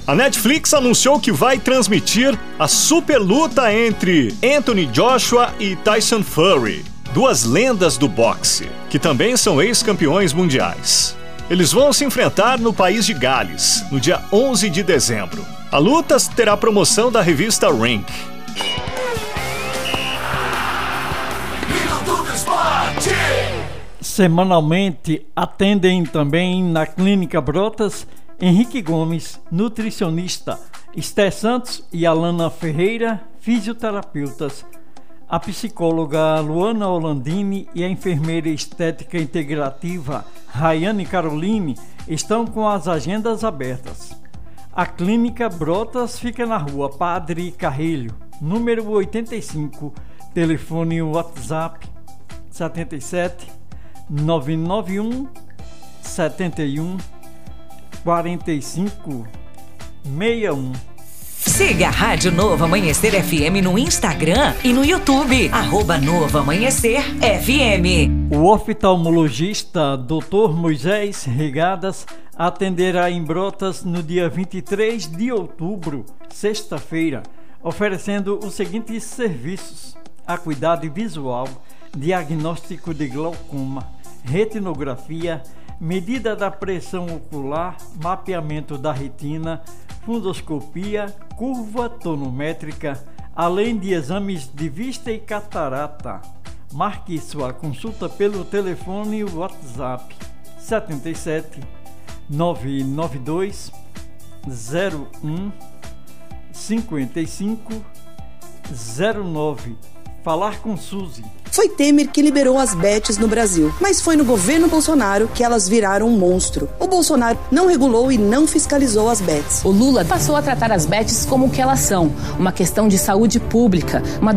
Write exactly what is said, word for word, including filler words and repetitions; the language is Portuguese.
A Netflix anunciou que vai transmitir a super luta entre Anthony Joshua e Tyson Fury, duas lendas do boxe, que também são ex-campeões mundiais. Eles vão se enfrentar no país de Gales, no dia onze de dezembro. A luta terá promoção da revista Ring. Semanalmente atendem também na Clínica Brotas Henrique Gomes, nutricionista, Esté Santos e Alana Ferreira, fisioterapeutas, a psicóloga Luana Olandini e a enfermeira estética integrativa Rayane Caroline estão com as agendas abertas. A Clínica Brotas fica na rua Padre Carrilho, número oitenta e cinco, telefone WhatsApp setenta e sete, nove nove um, setenta e um, quarenta e cinco, sessenta e um. Siga a Rádio Novo Amanhecer F M no Instagram e no YouTube, arroba Novo Amanhecer F M. O oftalmologista doutor Moisés Regadas atenderá em Brotas no dia vinte e três de outubro, sexta-feira, oferecendo os seguintes serviços: acuidade visual, diagnóstico de glaucoma, retinografia, medida da pressão ocular, mapeamento da retina, fundoscopia, curva tonométrica, além de exames de vista e catarata. Marque sua consulta pelo telefone WhatsApp setenta e sete, nove nove dois, zero um, cinquenta e cinco, zero nove. Falar com Suzy. Foi Temer que liberou as bets no Brasil, mas foi no governo Bolsonaro que elas viraram um monstro. O Bolsonaro não regulou e não fiscalizou as bets. O Lula passou a tratar as bets como o que elas são, uma questão de saúde pública, uma